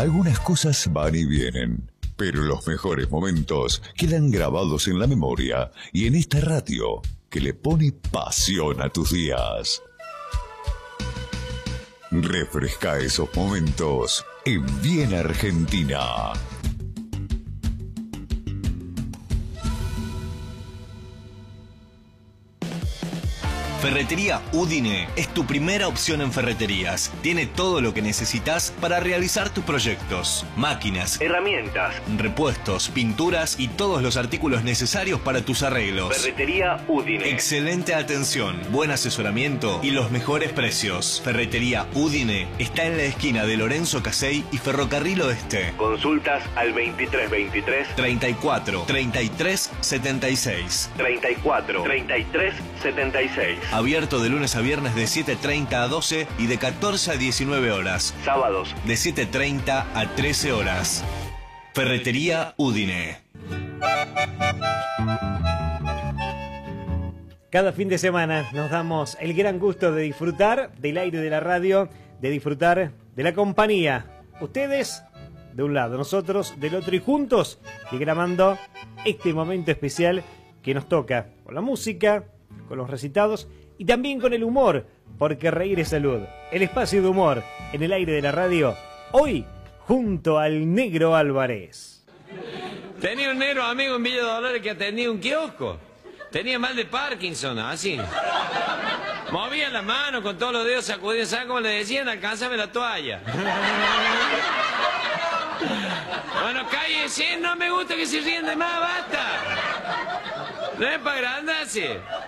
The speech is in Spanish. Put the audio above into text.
Algunas cosas van y vienen, pero los mejores momentos quedan grabados en la memoria y en esta radio que le pone pasión a tus días. Refresca esos momentos en Bien Argentina. Ferretería Udine es tu primera opción en ferreterías. Tiene todo lo que necesitas para realizar tus proyectos. Máquinas, herramientas, repuestos, pinturas y todos los artículos necesarios para tus arreglos. Ferretería Udine. Excelente atención, buen asesoramiento y los mejores precios. Ferretería Udine está en la esquina de Lorenzo Casey y Ferrocarril Oeste. Consultas al 2323 34 33 76. 34 33 76. Abierto de lunes a viernes de 7:30 a 12 y de 14 a 19 horas. Sábados de 7:30 a 13 horas. Ferretería Udine. Cada fin de semana nos damos el gran gusto de disfrutar del aire de la radio, de disfrutar de la compañía. Ustedes de un lado, nosotros del otro, y juntos diagramando este momento especial que nos toca con la música, con los recitados y también con el humor, porque reír es salud. El espacio de humor en el aire de la radio, hoy junto al Negro Álvarez. Tenía un negro amigo en Villa Dolores que atendía un kiosco. Tenía mal de Parkinson, así. Movía la mano con todos los dedos sacudidos, ¿sabes cómo le decían? Alcánzame la toalla. Bueno, cállese, no me gusta que se ríen de más, basta. No es para agrandarse.